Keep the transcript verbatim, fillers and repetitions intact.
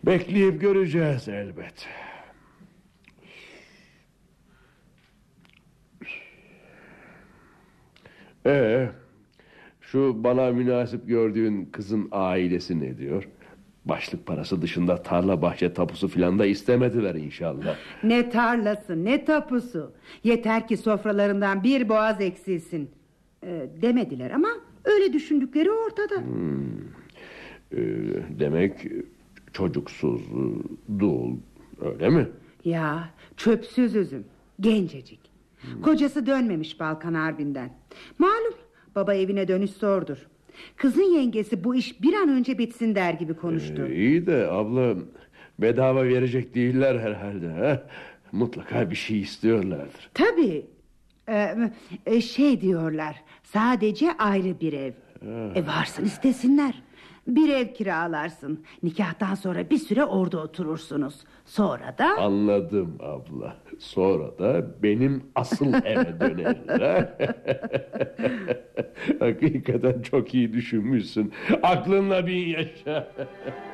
Bekleyip göreceğiz elbet. Ee, şu bana münasip gördüğün kızın ailesi ne diyor? Başlık parası dışında tarla, bahçe, tapusu filan da istemediler inşallah. Ne tarlası, ne tapusu. Yeter ki sofralarından bir boğaz eksilsin. Ee, demediler ama öyle düşündükleri ortada. Hmm. Ee, demek çocuksuz, dul, öyle mi? Ya, çöpsüz üzüm, gencecik. Hmm. Kocası dönmemiş Balkan Harbi'nden. Malum, baba evine dönüş zordur. Kızın yengesi bu iş bir an önce bitsin der gibi konuştu. Ee, iyi de abla, bedava verecek değiller herhalde. Ha? Mutlaka bir şey istiyorlardır. Tabii. Ee, şey diyorlar, sadece ayrı bir ev. E varsın istesinler. Bir ev kiralarsın. Nikahtan sonra bir süre orada oturursunuz. Sonra da... Anladım abla. Sonra da benim asıl eve döneriz. Hakikaten çok iyi düşünmüşsün. Aklınla bin yaşa.